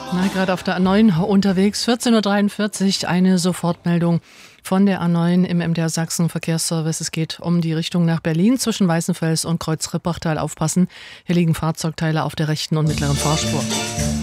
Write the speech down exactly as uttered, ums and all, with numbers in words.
Na, gerade auf der A neun unterwegs, vierzehn Uhr dreiundvierzig, eine Sofortmeldung von der A neun im M D R Sachsen Verkehrsservice. Es geht um die Richtung nach Berlin zwischen Weißenfels und Kreuz-Rippachtal. Aufpassen, hier liegen Fahrzeugteile auf der rechten und mittleren Fahrspur.